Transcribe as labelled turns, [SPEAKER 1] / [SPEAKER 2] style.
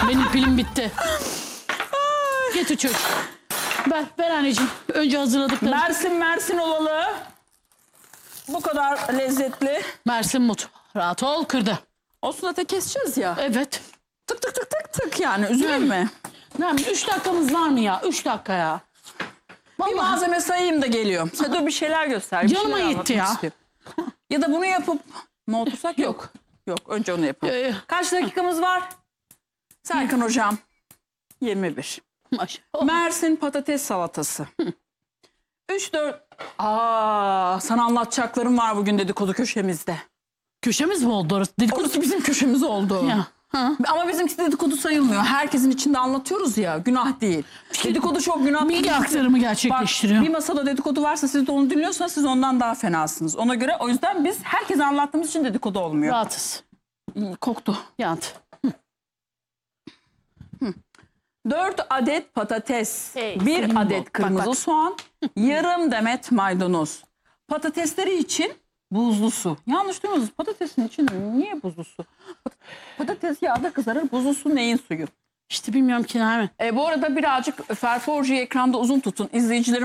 [SPEAKER 1] Benim pilim bitti. Getir çocuk. Ver anneciğim. Önce hazırladıklarım.
[SPEAKER 2] Mersin olalı. Bu kadar lezzetli.
[SPEAKER 1] Mersin mut. Rahat ol, kırdı.
[SPEAKER 2] Olsun da keseceğiz ya.
[SPEAKER 1] Evet.
[SPEAKER 2] Tık tık tık tık tık yani üzülür mü?
[SPEAKER 1] 3 dakikamız var mı ya? 3 dakika ya.
[SPEAKER 2] Bir
[SPEAKER 1] Vallahi
[SPEAKER 2] malzeme sayayım da geliyorum. Dur bir şeyler göster. Bir
[SPEAKER 1] Canıma
[SPEAKER 2] şeyler
[SPEAKER 1] yetti ya.
[SPEAKER 2] anlatmak istiyorum. Ya da bunu yapıp mı otursak? Yok. Yok önce onu yapalım. Kaç dakikamız var? Serkan hocam. 21.
[SPEAKER 1] maşallah.
[SPEAKER 2] Mersin patates salatası. 3-4. Sana anlatacaklarım var bugün dedikodu köşemizde.
[SPEAKER 1] Köşemiz mi oldu orası? Dedikodu.
[SPEAKER 2] Orası bizim köşemiz oldu.
[SPEAKER 1] Ya. Ha.
[SPEAKER 2] Ama bizimki dedikodu sayılmıyor. Herkesin içinde anlatıyoruz ya. Günah değil. Dedikodu çok günah değil.
[SPEAKER 1] Bilgi aktarımı gerçekleştiriyor.
[SPEAKER 2] Bak, bir masada dedikodu varsa siz de onu dinliyorsanız siz ondan daha fenasınız. Ona göre o yüzden biz herkese anlattığımız için dedikodu olmuyor.
[SPEAKER 1] Rahatız.
[SPEAKER 2] Koktu.
[SPEAKER 1] Yandı.
[SPEAKER 2] 4 adet patates,
[SPEAKER 1] Hey,
[SPEAKER 2] 1
[SPEAKER 1] senin bu.
[SPEAKER 2] adet kırmızı
[SPEAKER 1] Bak.
[SPEAKER 2] soğan, yarım demet maydanoz. Patatesleri için buzlu su. Yanlış duymadınız. Patatesin için niye buzlu su? Patates yağda kızarır. Buzlu su neyin suyu?
[SPEAKER 1] İşte bilmiyorum ki Nermin.
[SPEAKER 2] Bu arada birazcık Ferforji'yi ekranda uzun tutun. İzleyicilerim